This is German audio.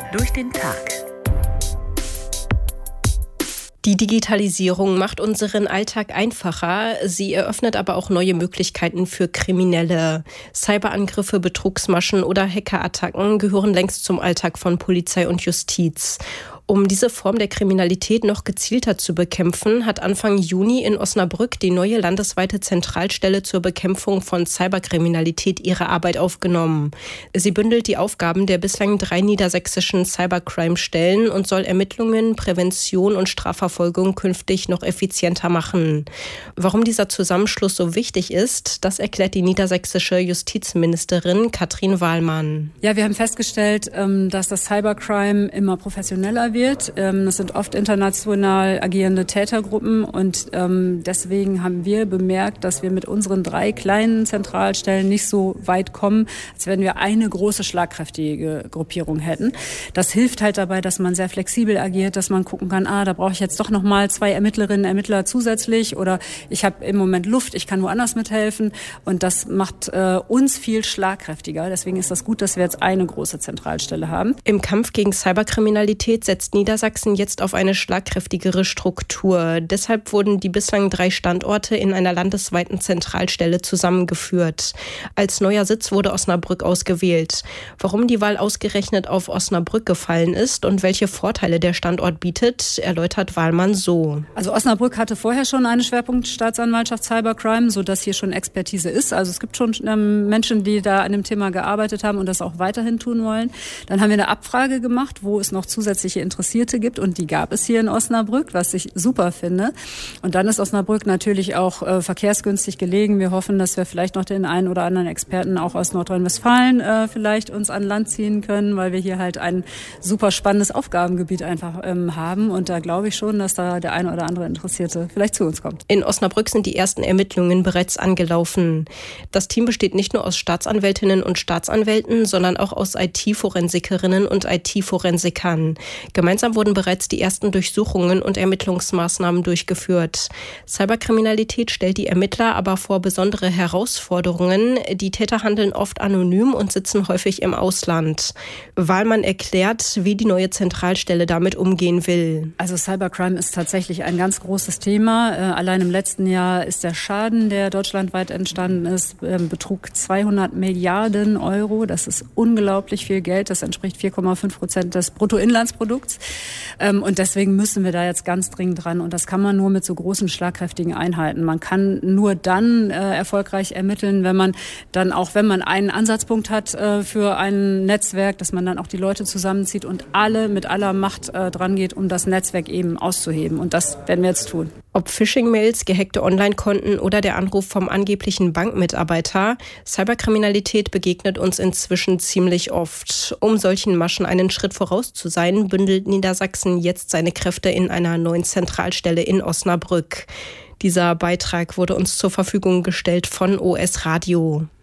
durch den Tag. Die Digitalisierung macht unseren Alltag einfacher. Sie eröffnet aber auch neue Möglichkeiten für Kriminelle. Cyberangriffe, Betrugsmaschen oder Hackerattacken gehören längst zum Alltag von Polizei und Justiz. Um diese Form der Kriminalität noch gezielter zu bekämpfen, hat Anfang Juni in Osnabrück die neue landesweite Zentralstelle zur Bekämpfung von Cyberkriminalität ihre Arbeit aufgenommen. Sie bündelt die Aufgaben der bislang 3 niedersächsischen Cybercrime-Stellen und soll Ermittlungen, Prävention und Strafverfolgung künftig noch effizienter machen. Warum dieser Zusammenschluss so wichtig ist, das erklärt die niedersächsische Justizministerin Katrin Wahlmann. Ja, wir haben festgestellt, dass das Cybercrime immer professioneller wird. Es sind oft international agierende Tätergruppen und deswegen haben wir bemerkt, dass wir mit unseren 3 kleinen Zentralstellen nicht so weit kommen, als wenn wir eine große, schlagkräftige Gruppierung hätten. Das hilft halt dabei, dass man sehr flexibel agiert, dass man gucken kann, da brauche ich jetzt doch noch mal 2 Ermittlerinnen, Ermittler zusätzlich oder ich habe im Moment Luft, ich kann woanders mithelfen und das macht uns viel schlagkräftiger. Deswegen ist das gut, dass wir jetzt eine große Zentralstelle haben. Im Kampf gegen Cyberkriminalität setzt Niedersachsen jetzt auf eine schlagkräftigere Struktur. Deshalb wurden die bislang 3 Standorte in einer landesweiten Zentralstelle zusammengeführt. Als neuer Sitz wurde Osnabrück ausgewählt. Warum die Wahl ausgerechnet auf Osnabrück gefallen ist und welche Vorteile der Standort bietet, erläutert Wahlmann so. Also Osnabrück hatte vorher schon eine Schwerpunktstaatsanwaltschaft Cybercrime, sodass hier schon Expertise ist. Also es gibt schon Menschen, die da an dem Thema gearbeitet haben und das auch weiterhin tun wollen. Dann haben wir eine Abfrage gemacht, wo es noch zusätzliche Interessierte gibt und die gab es hier in Osnabrück, was ich super finde. Und dann ist Osnabrück natürlich auch verkehrsgünstig gelegen. Wir hoffen, dass wir vielleicht noch den einen oder anderen Experten auch aus Nordrhein-Westfalen vielleicht uns an Land ziehen können, weil wir hier halt ein super spannendes Aufgabengebiet einfach haben. Und da glaube ich schon, dass da der eine oder andere Interessierte vielleicht zu uns kommt. In Osnabrück sind die ersten Ermittlungen bereits angelaufen. Das Team besteht nicht nur aus Staatsanwältinnen und Staatsanwälten, sondern auch aus IT-Forensikerinnen und IT-Forensikern. Gemeinsam wurden bereits die ersten Durchsuchungen und Ermittlungsmaßnahmen durchgeführt. Cyberkriminalität stellt die Ermittler aber vor besondere Herausforderungen. Die Täter handeln oft anonym und sitzen häufig im Ausland. Wahlmann erklärt, wie die neue Zentralstelle damit umgehen will. Also Cybercrime ist tatsächlich ein ganz großes Thema. Allein im letzten Jahr ist der Schaden, der deutschlandweit entstanden ist, betrug 200 Milliarden Euro. Das ist unglaublich viel Geld. Das entspricht 4,5% des Bruttoinlandsprodukts. Und deswegen müssen wir da jetzt ganz dringend dran. Und das kann man nur mit so großen, schlagkräftigen Einheiten. Man kann nur dann erfolgreich ermitteln, wenn man dann auch, wenn man einen Ansatzpunkt hat für ein Netzwerk, dass man dann auch die Leute zusammenzieht und alle mit aller Macht dran geht, um das Netzwerk eben auszuheben. Und das werden wir jetzt tun. Ob Phishing-Mails, gehackte Online-Konten oder der Anruf vom angeblichen Bankmitarbeiter, Cyberkriminalität begegnet uns inzwischen ziemlich oft. Um solchen Maschen einen Schritt voraus zu sein, bündelt Niedersachsen jetzt seine Kräfte in einer neuen Zentralstelle in Osnabrück. Dieser Beitrag wurde uns zur Verfügung gestellt von OS Radio.